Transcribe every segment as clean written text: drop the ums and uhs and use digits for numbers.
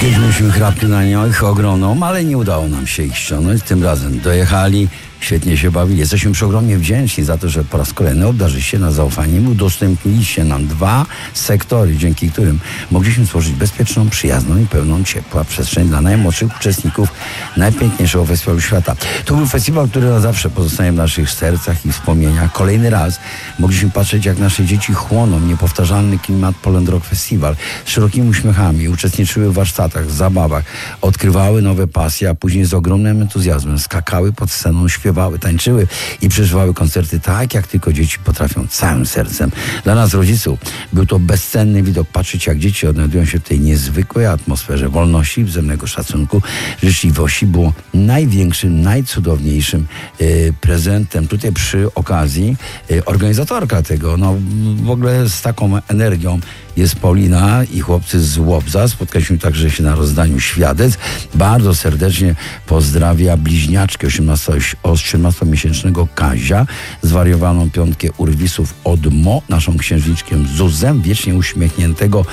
Kiedyśmy chrapli na nich ogromną, ale nie udało nam się ich ściągnąć. Tym razem dojechali, świetnie się bawili. Jesteśmy przeogromnie wdzięczni za to, że po raz kolejny obdarzyliście nas zaufaniem. Udostępniliście nam 2 sektory, dzięki którym mogliśmy stworzyć bezpieczną, przyjazną i pełną ciepła przestrzeń dla najmłodszych uczestników najpiękniejszego festiwalu świata. To był festiwal, który na zawsze pozostanie w naszych sercach i wspomnieniach. Kolejny raz mogliśmy patrzeć, jak nasze dzieci chłoną niepowtarzalny klimat Poland Rock Festival. Z szerokimi uśmiechami uczestniczyły w warsztatach, zabawach, odkrywały nowe pasje, a później z ogromnym entuzjazmem skakały pod sceną, śpiewały, tańczyły i przeżywały koncerty tak, jak tylko dzieci potrafią, całym sercem. Dla nas, rodziców, był to bezcenny widok patrzeć, jak dzieci odnajdują się w tej niezwykłej atmosferze wolności, wzajemnego szacunku, życzliwości. Było największym, najcudowniejszym prezentem. Tutaj przy okazji organizatorka tego, no w ogóle z taką energią jest Paulina i chłopcy z Łobza. Spotkaliśmy także się na rozdaniu świadectw. Bardzo serdecznie pozdrawia bliźniaczkę 18-miesięcznego Kazia, zwariowaną piątkę urwisów od Mo, naszą księżniczkę Zuzę, wiecznie uśmiechniętego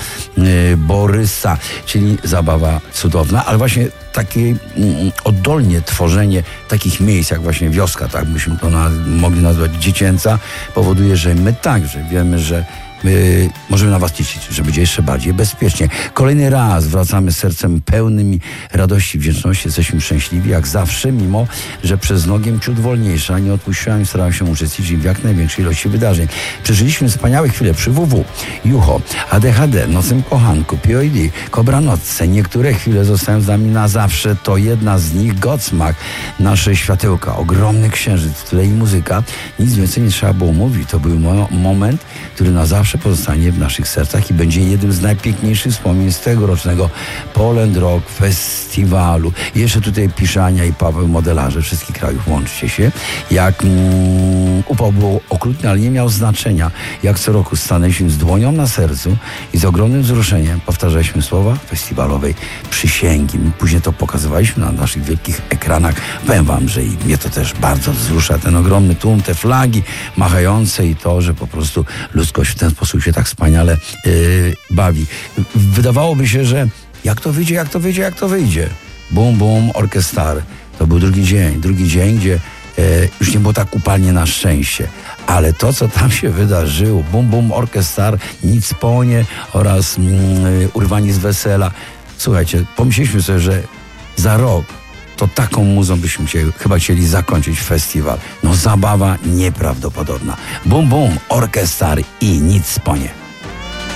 Borysa, czyli zabawa cudowna, ale właśnie takie oddolnie tworzenie takich miejsc, jak właśnie wioska, tak byśmy to mogli nazwać, dziecięca, powoduje, że my także wiemy, że możemy na was liczyć, że będzie jeszcze bardziej bezpiecznie. Kolejny raz wracamy z sercem pełnym radości i wdzięczności. Jesteśmy szczęśliwi, jak zawsze, mimo że przez nogiem ciut wolniejsza, nie odpuściłam i starałam się uczestniczyć w jak największej ilości wydarzeń. Przeżyliśmy wspaniałe chwile przy WW, Jucho, ADHD, Nocnym Kochanku, POD, Kobranocce. Niektóre chwile zostają z nami na zawsze. To jedna z nich, Godsmack, nasze światełka, ogromny księżyc, w tle i muzyka. Nic więcej nie trzeba było mówić. To był moment, który na zawsze pozostanie w naszych sercach i będzie jednym z najpiękniejszych wspomnień z tegorocznego Poland Rock Festiwalu. I jeszcze tutaj Piszania i Paweł, modelarze wszystkich krajów, łączcie się. Jak upał był okrutny, ale nie miał znaczenia. Jak co roku stanęliśmy z dłonią na sercu i z ogromnym wzruszeniem powtarzaliśmy słowa festiwalowej przysięgi. My później to pokazywaliśmy na naszych wielkich ekranach. Powiem wam, że i mnie to też bardzo wzrusza, ten ogromny tłum, te flagi machające i to, że po prostu ludzkość w ten sposób się tak wspaniale bawi. Wydawałoby się, że jak to wyjdzie. Bum, bum, orkiestar. To był drugi dzień, gdzie już nie było tak upalnie na szczęście. Ale to, co tam się wydarzyło, bum, bum, orkiestar, nic po nie oraz urwani z wesela. Słuchajcie, pomyśleliśmy sobie, że za rok to taką muzą byśmy chyba chcieli zakończyć festiwal. No zabawa nieprawdopodobna. Bum, bum, orkiestar i nic po nie.